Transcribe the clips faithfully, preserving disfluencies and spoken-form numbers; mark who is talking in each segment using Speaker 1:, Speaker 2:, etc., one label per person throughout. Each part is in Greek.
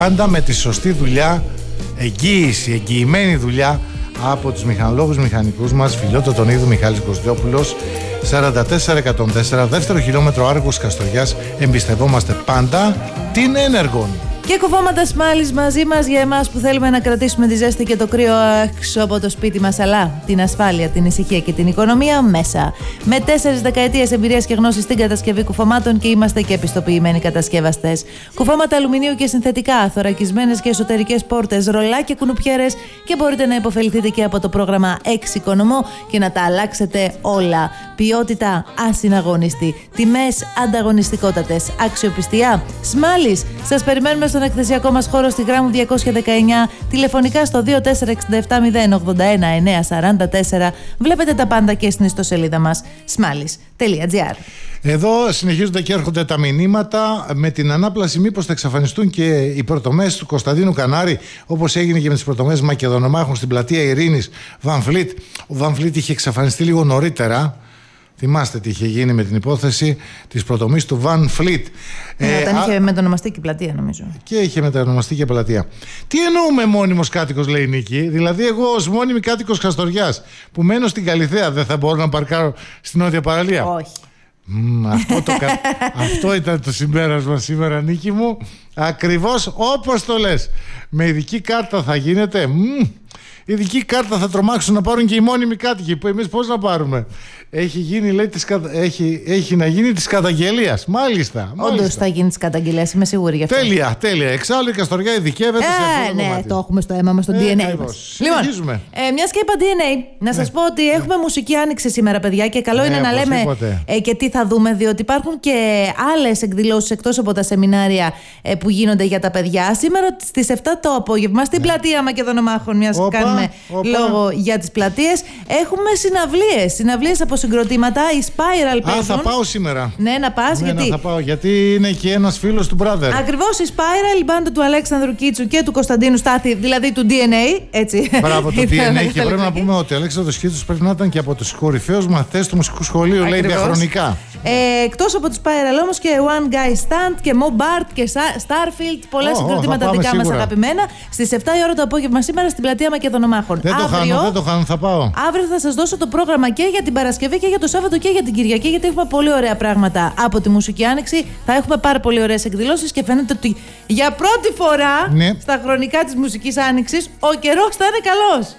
Speaker 1: Πάντα με τη σωστή δουλειά, εγγύηση, εγγυημένη δουλειά από τους μηχανολόγους μηχανικούς μας, Φιλιώτο τον Ίδου, Μιχάλης Κωστιόπουλος, σαράντα τέσσερα εκατόν τέσσερα, δεύτερο χιλιόμετρο Άργος Καστοριάς. Εμπιστευόμαστε πάντα την Energon.
Speaker 2: Και κουφώματα Smiles μαζί μας για εμάς που θέλουμε να κρατήσουμε τη ζέστη και το κρύο έξω από το σπίτι μας, αλλά την ασφάλεια, την ησυχία και την οικονομία μέσα. Με τέσσερις δεκαετίες εμπειρίας και γνώσης στην κατασκευή κουφωμάτων και είμαστε και επιστοποιημένοι κατασκευαστές. Κουφώματα αλουμινίου και συνθετικά, θωρακισμένες και εσωτερικές πόρτες, ρολά και κουνουπιέρες, και μπορείτε να υποφεληθείτε και από το πρόγραμμα Εξοικονομώ και να τα αλλάξετε όλα. Ποιότητα ασυναγώνιστη, τιμές ανταγωνιστικότατες, αξιοπιστία. Smiles, σας περιμένουμε στον εκθεσιακό μας χώρο στη Γράμμου διακόσια δεκαεννιά, τηλεφωνικά στο δύο τέσσερα έξι επτά μηδέν ογδόντα ένα εννιακόσια σαράντα τέσσερα. Βλέπετε τα πάντα και στην ιστοσελίδα μας smiles τελεία gr.
Speaker 1: Εδώ συνεχίζονται και έρχονται τα μηνύματα με την ανάπλαση. Μήπως θα εξαφανιστούν και οι πρωτομές του Κωνσταντίνου Κανάρη, όπως έγινε και με τις πρωτομές Μακεδονομάχων στην πλατεία Ειρήνης Βαν Φλίτ. Ο Βαν Φλίτ είχε εξαφανιστεί λίγο νωρίτερα. Θυμάστε τι είχε γίνει με την υπόθεση της πρωτομής του Βαν Φλίτ.
Speaker 2: Ναι, ε, όταν α... είχε μετονομαστεί και πλατεία, νομίζω.
Speaker 1: Και είχε μετονομαστεί και πλατεία. Τι εννοούμε μόνιμος κάτοικος, λέει η Νίκη? Δηλαδή, εγώ ως μόνιμη κάτοικος Χαστοριάς που μένω στην Καλιθέα δεν θα μπορώ να παρκάρω στην νότια παραλία?
Speaker 2: Όχι.
Speaker 1: Mm, αυτό, το, αυτό ήταν το συμπέρασμα σήμερα, Νίκη μου. Ακριβώς όπως το λες. Με ειδική κάρτα θα γίνεται. Mm, ειδική κάρτα θα τρομάξουν να πάρουν και οι μόνιμοι κάτοικοι, που εμείς πώς να πάρουμε? Έχει, γίνει, λέει, της, έχει, έχει να γίνει της καταγγελίας. Μάλιστα.
Speaker 2: Όντως θα γίνει της καταγγελίας, είμαι σίγουρη γι' αυτό.
Speaker 1: Τέλεια, τέλεια. Εξάλλου η Καστοριά ειδικεύεται ε, σε αυτό το
Speaker 2: ναι,
Speaker 1: κομμάτι.
Speaker 2: Το έχουμε στο αίμα μας, στο ε, ντι εν έι μας. Λοιπόν, ε, μιας και είπα ντι εν έι, να σας ναι. πω ότι έχουμε ναι. μουσική άνοιξη σήμερα, παιδιά, και καλό ναι, είναι να λέμε ε, και τι θα δούμε, διότι υπάρχουν και άλλες εκδηλώσεις εκτός από τα σεμινάρια ε, που γίνονται για τα παιδιά. Σήμερα στις επτά το απόγευμα στην ναι. πλατεία Μακεδονομάχων, μιας και κάνουμε όπα. λόγο για τις πλατείες, έχουμε συναυλίες. Συναυλίες από συγκροτήματα, η Spiral παίζουν.
Speaker 1: Α, θα πάω σήμερα.
Speaker 2: Ναι, να πας,
Speaker 1: ναι,
Speaker 2: γιατί.
Speaker 1: Ναι, θα πάω, γιατί είναι και ένας φίλος του brother.
Speaker 2: Ακριβώς, η Spiral, η μπάντα του Αλέξανδρου Κίτσου και του Κωνσταντίνου Στάθη, δηλαδή του ντι εν έι. Έτσι.
Speaker 1: Μπράβο, το ντι εν έι. Και πρέπει να πούμε ότι ο Αλέξανδρος Κίτσου πρέπει να ήταν και από τους κορυφαίους μαθητές του μουσικού σχολείου, λέει, διαχρονικά.
Speaker 2: Ε, εκτός από τους Spiral όμως και One Guy Stand και Mo Bart και Starfield, πολλά oh, συγκροτήματα oh, δικά μας αγαπημένα. Στις επτά η ώρα το απόγευμα σήμερα στην πλατεία Μακεδονομάχων.
Speaker 1: Δεν το
Speaker 2: αύριο,
Speaker 1: χάνω, δεν το χάνω, θα πάω.
Speaker 2: Αύριο θα σας δώσω το πρόγραμμα και για την Παρασκευή και για το Σάββατο και για την Κυριακή, γιατί έχουμε πολύ ωραία πράγματα από τη Μουσική Άνοιξη. Θα έχουμε πάρα πολύ ωραίες εκδηλώσεις και φαίνεται ότι για πρώτη φορά ναι. στα χρονικά της Μουσικής Άνοιξης ο καιρός θα είναι καλός.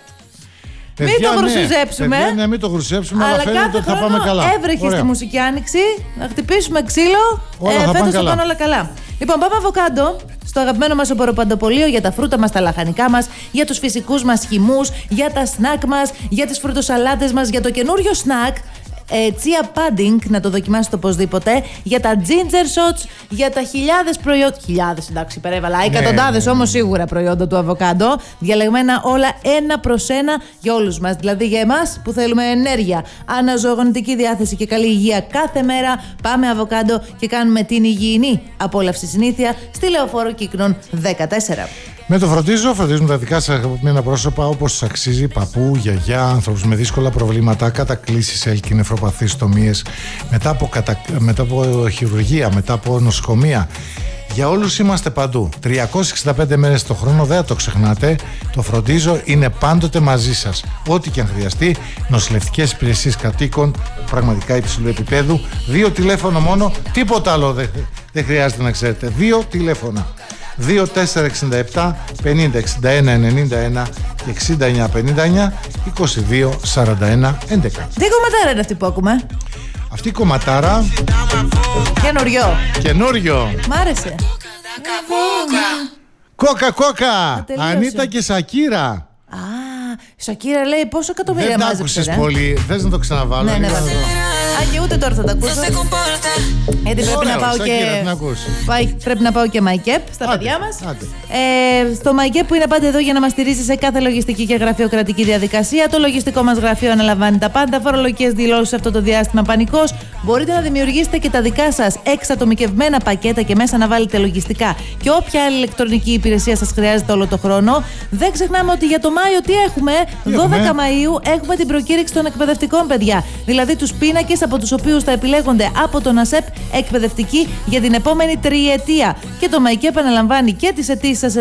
Speaker 2: Μην το γρουσουζέψουμε.
Speaker 1: Ναι, ναι, μην το γρουσουζέψουμε, αλλά, αλλά φαίνεται ότι θα πάμε καλά.
Speaker 2: Έβρεχε στη Μουσική Άνοιξη, να χτυπήσουμε ξύλο.
Speaker 1: Όλα
Speaker 2: ε,
Speaker 1: θα
Speaker 2: φέτος
Speaker 1: θα
Speaker 2: πάνε όλα καλά. Λοιπόν, πάμε Αβοκάντο, στο αγαπημένο μας οποροπαντοπολείο, για τα φρούτα μας, τα λαχανικά μας, για τους φυσικούς μας χυμούς, για τα σνακ μας, για τις φρουτοσαλάτες μας, για το καινούριο σνακ. Τσία pudding, να το δοκιμάσετε οπωσδήποτε, για τα ginger shots, για τα χιλιάδες προϊόντα. Χιλιάδες, εντάξει, υπερέβαλα. Ναι, εκατοντάδες ναι, ναι. όμως σίγουρα προϊόντα του Αβοκάντο. Διαλεγμένα όλα ένα προς ένα για όλους μας. Δηλαδή για εμάς που θέλουμε ενέργεια, αναζωογονητική διάθεση και καλή υγεία κάθε μέρα. Πάμε Αβοκάντο και κάνουμε την υγιεινή απόλαυση συνήθεια στη Λεωφόρο Κύκνων δεκατέσσερα.
Speaker 1: Με το φροντίζω, φροντίζουμε τα δικά σας αγαπημένα πρόσωπα όπως σας αξίζει, παππού, γιαγιά, ανθρώπους με δύσκολα προβλήματα, κατακλήσεις, έλκη, νεφροπαθείς, τομίες, μετά από, κατα... μετά από χειρουργία, μετά από νοσοκομεία. Για όλους είμαστε παντού. τριακόσιες εξήντα πέντε μέρες το χρόνο, δεν το ξεχνάτε. Το φροντίζω είναι πάντοτε μαζί σας. Ό,τι και αν χρειαστεί, νοσηλευτικές υπηρεσίες κατοίκων, πραγματικά υψηλού επίπεδου. Δύο τηλέφωνο μόνο, τίποτα άλλο δεν, δεν χρειάζεται να ξέρετε. Δύο τηλέφωνα. δύο τέσσερα εξήντα επτά πενήντα εξήντα ένα ενενήντα ένα και εξήντα εννιά πενήντα εννιά είκοσι δύο σαράντα ένα έντεκα.
Speaker 2: Τι κομματάρα είναι αυτή που ακούμε?
Speaker 1: Αυτή η κομματάρα
Speaker 2: Καινούριο.
Speaker 1: Καινούριο.
Speaker 2: Μ' άρεσε.
Speaker 1: Κόκα κόκα. Ανίτα και Σακύρα.
Speaker 2: Α, Σακύρα λέει πόσο εκατομμύρια μάζεψε.
Speaker 1: Δεν τα άκουσες πολύ. Θες να το ξαναβάλω?
Speaker 2: Ναι, ναι, ναι. Α, και ούτε τώρα θα τα ακούσω. Γιατί πρέπει να πάω και. Πρέπει να πάω και MyCap στα παιδιά μας. Ε, στο MyCap που είναι πάντα εδώ για να μας στηρίζει σε κάθε λογιστική και γραφειοκρατική διαδικασία. Το λογιστικό μας γραφείο αναλαμβάνει τα πάντα. Φορολογικές δηλώσεις αυτό το διάστημα πανικός. Μπορείτε να δημιουργήσετε και τα δικά σας εξατομικευμένα πακέτα και μέσα να βάλετε λογιστικά και όποια άλλη ηλεκτρονική υπηρεσία σας χρειάζεται όλο το χρόνο. Δεν ξεχνάμε ότι για το Μάιο τι έχουμε? δώδεκα Μαΐου έχουμε την προκήρυξη των εκπαιδευτικών, παιδιά. Δηλαδή τους πίνακες από από τους οποίους θα επιλέγονται από τον ΑΣΕΠ εκπαιδευτικοί για την επόμενη τριετία. Και το ΜΑΙΚΕ επαναλαμβάνει και τις αιτήσεις